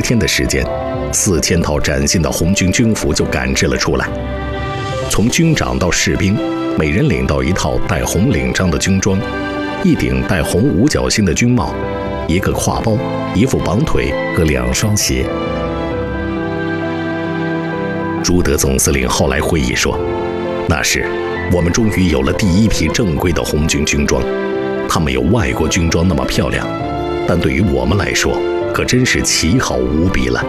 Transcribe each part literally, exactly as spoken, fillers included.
天的时间，四千套崭新的红军军服就赶制了出来。从军长到士兵，每人领到一套带红领章的军装，一顶带红五角星的军帽，一个挎包，一副绑腿和两双鞋。朱德总司令后来回忆说，那时我们终于有了第一批正规的红军军装，它没有外国军装那么漂亮，但对于我们来说可真是奇好无比了。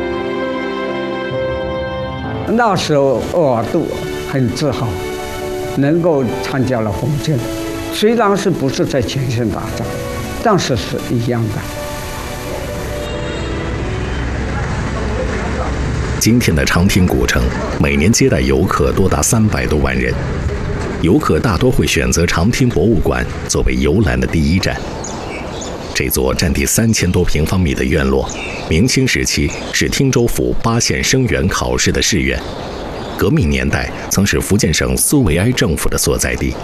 那时候鄂尔多很自豪能够参加了红军，虽然是不是在前线打仗，但是是一样的。 今天的长汀古城每年接待游客多达三百多万人，游客大多会选择长汀博物馆作为游览的第一站。这座占地三千多平方米的院落，明清时期是汀州府八县生源考试的试院，革命年代曾是福建省苏维埃政府的所在地。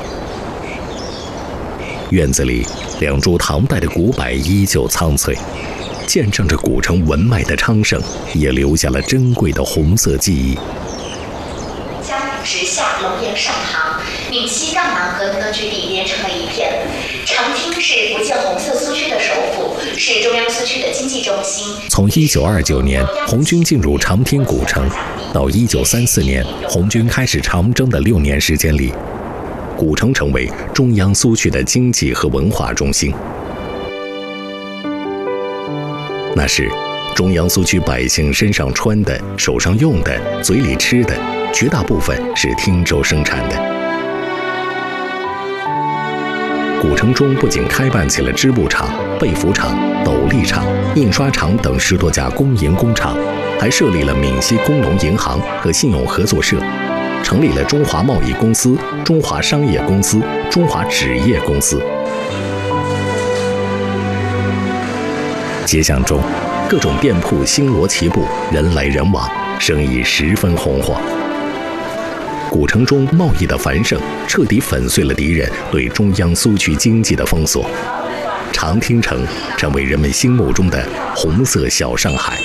院子里两株唐代的古柏依旧苍翠，见证着古城文脉的昌盛，也留下了珍贵的红色记忆。 江宁直下，龙岩上杭，闽西赣南和根据地连成了一片。长汀是福建红色苏区的首府，是中央苏区的经济中心。 从一九二九年红军进入长汀古城，到一九三四年红军开始长征的六年时间里，古城成为中央苏区的经济和文化中心。那时，中央苏区百姓身上穿的、手上用的、嘴里吃的，绝大部分是汀州生产的。古城中不仅开办起了织布厂、被服厂、斗笠厂、印刷厂等十多家工营工厂，还设立了闽西工农银行和信用合作社，成立了中华贸易公司、中华商业公司、中华纸业公司。街巷中，各种店铺星罗棋布，人来人往，生意十分红火。古城中贸易的繁盛，彻底粉碎了敌人对中央苏区经济的封锁。长汀城成为人们心目中的红色小上海。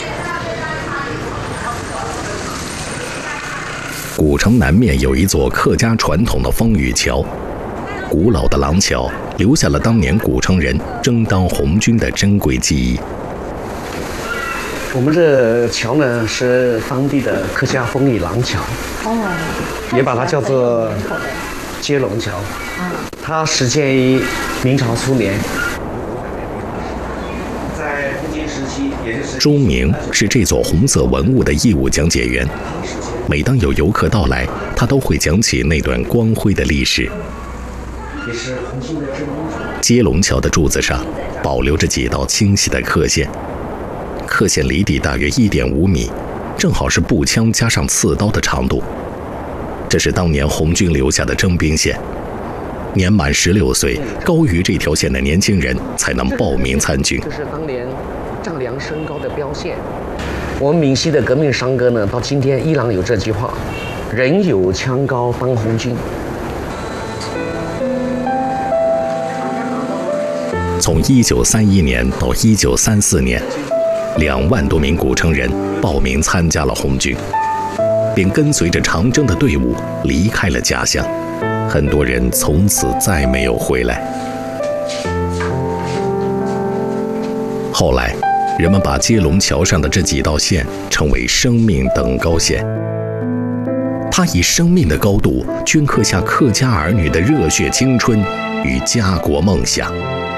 古城南面有一座客家传统的风雨桥，古老的廊桥留下了当年古城人争当红军的珍贵记忆。 我们这桥呢是当地的客家风雨廊桥，哦，也把它叫做接龙桥。它始建于明朝初年，在红军时期，也就是周明是这座红色文物的义务讲解员。每当有游客到来，他都会讲起那段光辉的历史。接龙桥的柱子上保留着几道清晰的刻线，刻线离地大约 一点五米，正好是步枪加上刺刀的长度。这是当年红军留下的征兵线，年满十六岁高于这条线的年轻人才能报名参军。 这是当年丈量身高的标线。我们闽西的革命山歌呢，到今天依然有这句话：人有枪高当红军。 从一九三一年到一九三四年，两万多名古城人报名参加了红军，并跟随着长征的队伍离开了家乡，很多人从此再没有回来。后来，人们把接龙桥上的这几道线称为生命等高线，它以生命的高度镌刻下客家儿女的热血青春与家国梦想。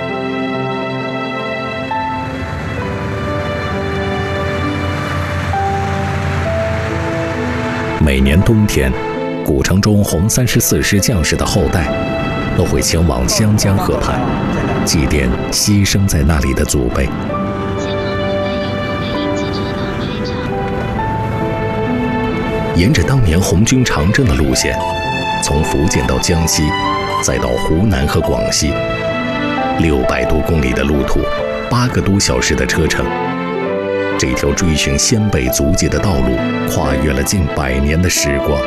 每年冬天，古城中红三十四师将士的后代都会前往湘江河畔，祭奠牺牲在那里的祖辈。沿着当年红军长征的路线，从福建到江西，再到湖南和广西，六百多公里的路途，八个多小时的车程。这条追寻先辈足迹的道路，跨越了近百年的时光。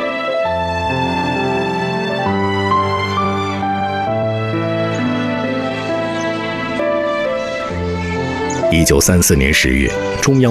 一九三四年十月，中央